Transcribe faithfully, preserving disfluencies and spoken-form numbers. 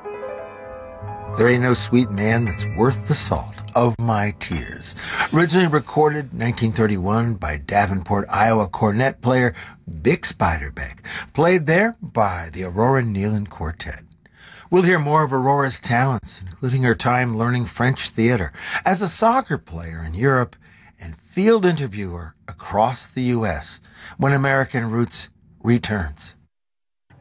There Ain't No Sweet Man That's Worth the Salt of My Tears. Originally recorded nineteen thirty-one by Davenport, Iowa cornet player Bix Beiderbecke. Played there by the Aurora Nealon Quartet. We'll hear more of Aurora's talents, including her time learning French theater, as a soccer player in Europe, and field interviewer across the U S when American Roots returns.